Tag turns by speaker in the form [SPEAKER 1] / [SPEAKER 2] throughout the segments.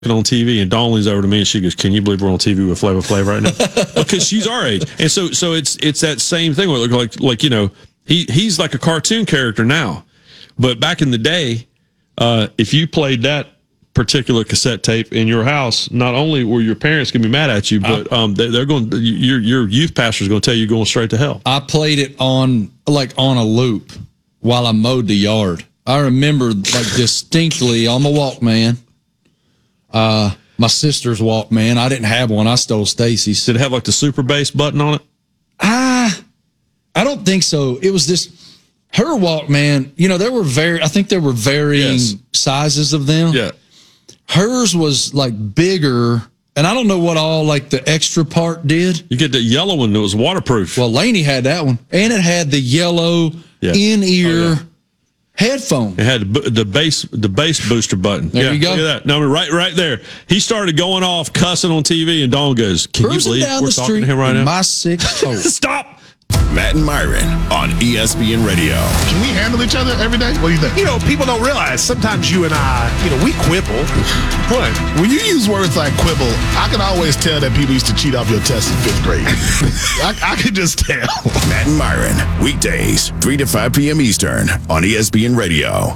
[SPEAKER 1] on TV, and Dawn leans over to me and she goes, "Can you believe we're on TV with Flavor Flav right now?" Because she's our age, and so it's that same thing. Where like he's like a cartoon character now, but back in the day, if you played that particular cassette tape in your house, not only were your parents gonna be mad at you, but they're going. Your youth pastor's going to tell you you're going straight to hell.
[SPEAKER 2] I played it on a loop while I mowed the yard. I remember like distinctly on the Walkman. My sister's Walkman. I didn't have one. I stole Stacy's.
[SPEAKER 1] Did it have like the super bass button on it?
[SPEAKER 2] I don't think so. It was this her Walkman. I think there were varying sizes of them.
[SPEAKER 1] Yeah.
[SPEAKER 2] Hers was like bigger, and I don't know what all like the extra part did.
[SPEAKER 1] You get the yellow one that was waterproof.
[SPEAKER 2] Well, Laney had that one, and it had the yellow in-ear headphone.
[SPEAKER 1] It had the bass booster button.
[SPEAKER 2] There you go.
[SPEAKER 1] Look at that. No, right there. He started going off cussing on TV, and Dawn goes, "Can
[SPEAKER 2] Cruising
[SPEAKER 1] you believe
[SPEAKER 2] down
[SPEAKER 1] we're
[SPEAKER 2] the
[SPEAKER 1] talking
[SPEAKER 2] street
[SPEAKER 1] to him right now?"
[SPEAKER 2] My 6'4".
[SPEAKER 1] Stop.
[SPEAKER 3] Matt and Myron on ESPN Radio.
[SPEAKER 4] Can we handle each other every day? What do you think?
[SPEAKER 5] People don't realize sometimes you and I, we quibble.
[SPEAKER 4] What? When you use words like quibble, I can always tell that people used to cheat off your test in 5th grade. I can just tell.
[SPEAKER 3] Matt and Myron, weekdays, 3 to 5 p.m. Eastern on ESPN Radio.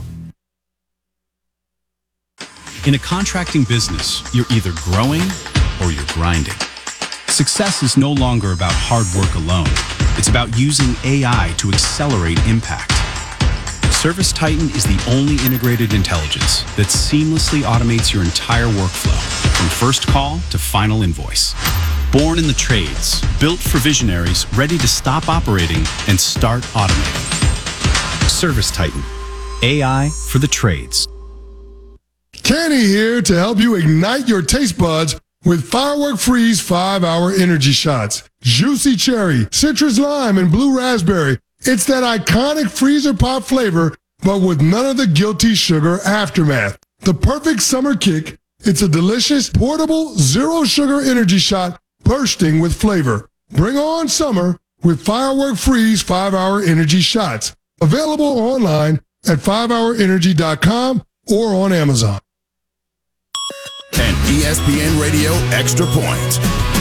[SPEAKER 6] In a contracting business, you're either growing or you're grinding. Success is no longer about hard work alone. It's about using AI to accelerate impact. ServiceTitan is the only integrated intelligence that seamlessly automates your entire workflow, from first call to final invoice. Born in the trades, built for visionaries ready to stop operating and start automating. ServiceTitan, AI for the trades.
[SPEAKER 7] Kenny here to help you ignite your taste buds with Firework Freeze 5-Hour Energy Shots. Juicy cherry, citrus lime, and blue raspberry. It's that iconic freezer pop flavor, but with none of the guilty sugar aftermath. The perfect summer kick. It's a delicious, portable, zero-sugar energy shot bursting with flavor. Bring on summer with Firework Freeze 5-Hour Energy Shots. Available online at 5hourenergy.com or on Amazon.
[SPEAKER 3] And ESPN Radio Extra Point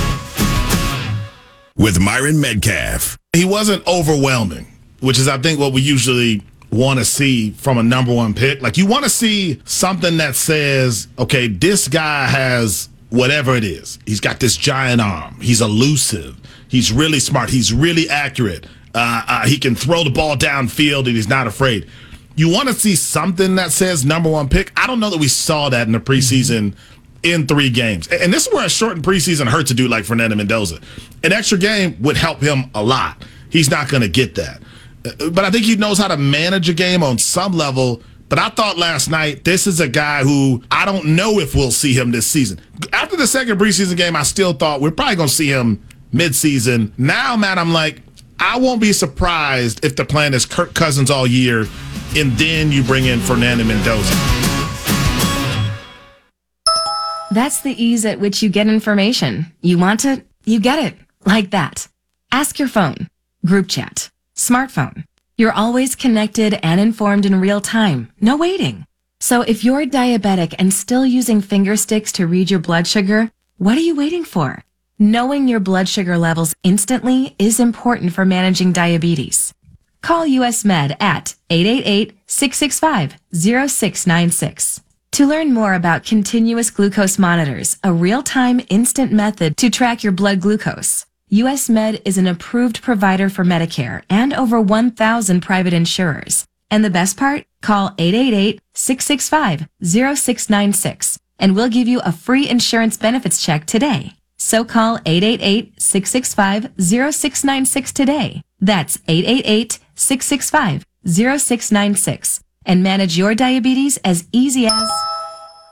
[SPEAKER 3] with Myron Medcalf.
[SPEAKER 4] He wasn't overwhelming, which is, I think, what we usually want to see from a number one pick. Like, you want to see something that says, okay, this guy has whatever it is. He's got this giant arm. He's elusive. He's really smart. He's really accurate. He can throw the ball downfield, and he's not afraid. You want to see something that says number one pick. I don't know that we saw that in the preseason in 3 games. And this is where a shortened preseason hurts a dude like Fernando Mendoza. An extra game would help him a lot. He's not going to get that. But I think he knows how to manage a game on some level. But I thought last night, this is a guy who I don't know if we'll see him this season. After the second preseason game, I still thought we're probably going to see him midseason. Now, Matt, I'm like, I won't be surprised if the plan is Kirk Cousins all year, and then you bring in Fernando Mendoza.
[SPEAKER 8] That's the ease at which you get information. You want it, you get it. Like that. Ask your phone. Group chat. Smartphone. You're always connected and informed in real time. No waiting. So if you're diabetic and still using finger sticks to read your blood sugar, what are you waiting for? Knowing your blood sugar levels instantly is important for managing diabetes. Call US Med at 888-665-0696. To learn more about continuous glucose monitors, a real-time instant method to track your blood glucose, US Med is an approved provider for Medicare and over 1,000 private insurers. And the best part? Call 888-665-0696 and we'll give you a free insurance benefits check today. So call 888-665-0696 today. That's 888-665-0696 and manage your diabetes as easy as